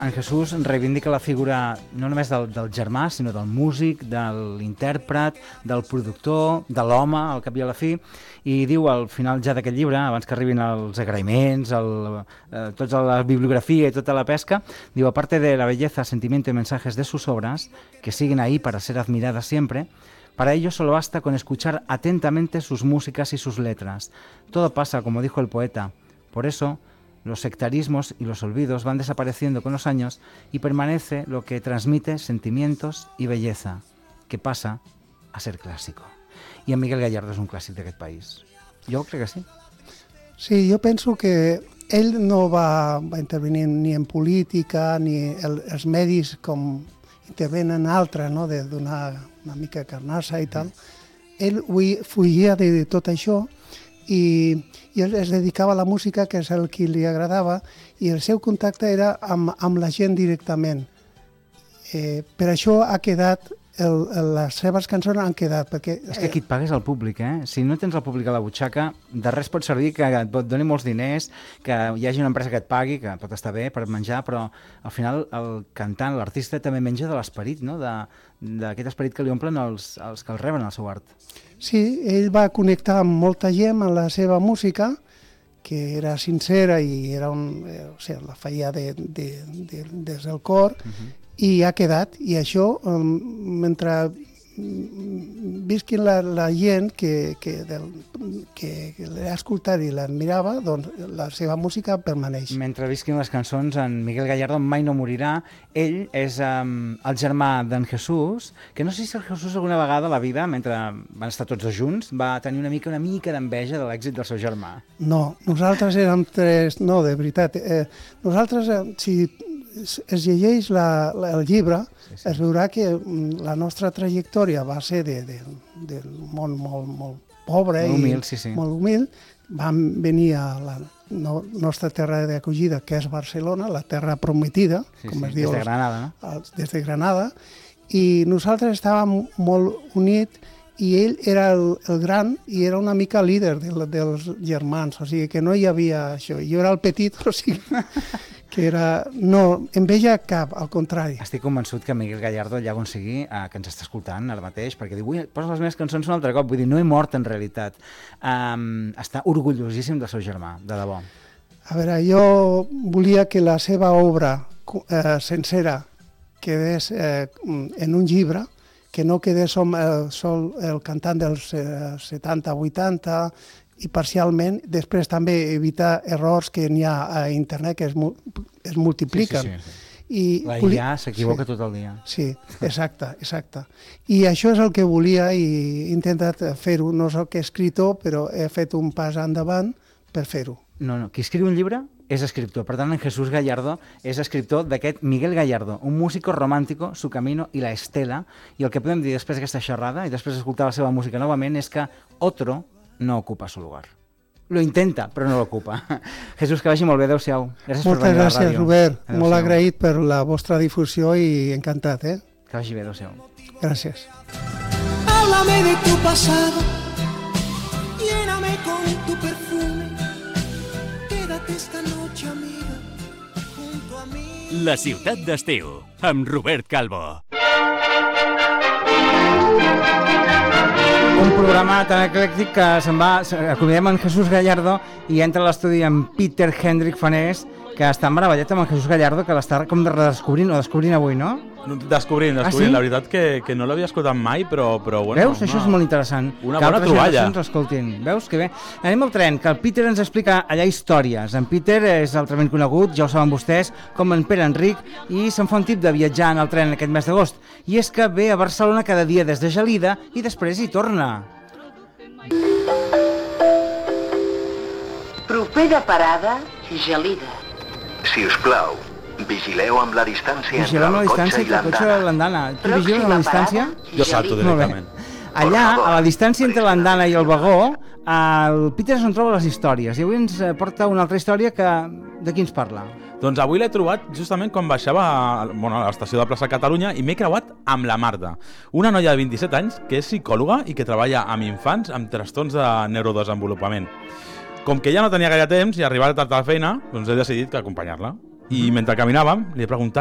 En Jesús reivindica la figura no només del germà, sinó del músic, de l'intèrpret, del productor, de l'home, al cap i a la fi, i diu al final ja d'aquest llibre, abans que arribin els agraïments, tota la bibliografia i tota la pesca, diu, aparte de la belleza, sentimiento y mensajes de sus obras, que siguen ahí para ser admiradas siempre, para ello solo basta con escuchar atentamente sus músicas y sus letras. Todo pasa, como dijo el poeta. Por eso, los sectarismos y los olvidos van desapareciendo con los años y permanece lo que transmite sentimientos y belleza, que pasa a ser clásico. I en Miguel Gallardo és un clàssic d'aquest país. Jo crec que sí. Sí, jo penso que ell no va intervenir ni en política ni els medis com intervenen altres, no? De donar una mica carnassa i tal. Ell fugia de tot això i es dedicava a la música, que és el que li agradava, i el seu contacte era amb la gent directament. Per això ha quedat, les seves cançons han quedat. Perquè, és que qui et paga és el públic, eh? Si no tens el públic a la butxaca, de res pot servir que et doni molts diners, que hi hagi una empresa que et pagui, que pot estar bé per menjar, però al final el cantant, l'artista, també menja de l'esperit, no? D'aquest esperit que li omplen els que el reben al seu art. Sí, ell va connectar amb molta gent amb la seva música, que era sincera i era la feia des del cor, i ha quedat. I això, mentre visquin la gent que l'ha escoltat i l'admirava, doncs la seva música permaneix. Mentre visquin les cançons, en Miguel Gallardo mai no morirà. Ell és el germà d'en Jesús, que no sé si el Jesús alguna vegada a la vida, mentre van estar tots dos junts, va tenir una mica d'enveja de l'èxit del seu germà. No, nosaltres érem tres... No, de veritat. Nosaltres, si es llegeix el llibre, es veurà que la nostra trajectòria va ser del món molt pobre molt humil. Vam venir a la nostra terra d'acollida, que és Barcelona, la terra prometida, com es diu, des de Granada, no? Des de Granada, i nosaltres estàvem molt units, i ell era el gran i era una mica líder dels germans, o sigui que no hi havia això. Jo era el petit, o sigui que era... No, enveja cap, al contrari. Estic convençut que Miguel Gallardo allà on sigui, que ens està escoltant ara mateix, perquè diu, posa les meves cançons un altre cop, vull dir, no he mort en realitat. Està orgullosíssim del seu germà, de debò. A veure, jo volia que la seva obra sencera quedés en un llibre, que no quedés sol el cantant dels 70-80, i parcialment, després també evitar errors que n'hi ha a internet que es multipliquen. Sí. La IA s'equivoca tot el dia. Sí, exacte. I això és el que volia i he intentat fer-ho. No soc escriptor, però he fet un pas endavant per fer-ho. No, qui escriu un llibre és escriptor. Per tant, en Jesús Gallardo és escriptor d'aquest Miguel Gallardo, un músico romántico, su camino y la estela. I el que podem dir després d'aquesta xerrada i després d'escoltar la seva música novament és que otro no ocupa su lugar. Lo intenta, però no l'ocupa. Jesús, que vagi molt bé, adéu-siau. Moltes gràcies, Robert. Molt agraït per la vostra difusió i encantat, eh? Que vagi bé, adéu-siau. Gràcies. Háblame de tu pasado, lléname con tu perfume, quédate esta noche, amiga, junto a mí. La ciutat d'estiu, amb Robert Calvo. Un programa tan eclèctic que se'n va... Acomodem en Jesús Gallardo i entra a l'estudi amb Peter Hendrik Fanés, que està meravellat amb en Jesús Gallardo, que l'està com redescobrint o descobrint avui, no? Descobrint. Sí? La veritat que no l'havia escoltat mai, però bueno... Veus? Això és molt interessant. Una bona troballa. Escoltin. Veus? Que bé. Anem al tren, que el Peter ens explica allà històries. En Peter és altrament conegut, ja ho saben vostès, com en Pere Enric, i se'n fa un tip de viatjar en el tren aquest mes d'agost. I és que ve a Barcelona cada dia des de Gelida i després hi torna. Propera parada, Gelida. Si us plau, vigileu amb la distància entre Vigilem el cotxe i l'andana. Tu vigiles la distància? Jo salto directament. Allà, a la distància entre l'andana i el vagó, el Peter és on troba les històries. I avui ens porta una altra història que... De qui ens parla? Doncs avui l'he trobat justament quan baixava a l'estació de Plaça Catalunya i m'he creuat amb la Marta, una noia de 27 anys que és psicòloga i que treballa amb infants amb trastorns de neurodesenvolupament. Com que ja no tenia gaire temps i arribava tard a la feina, doncs he decidit acompanyar-la. I mentre caminàvem li he preguntat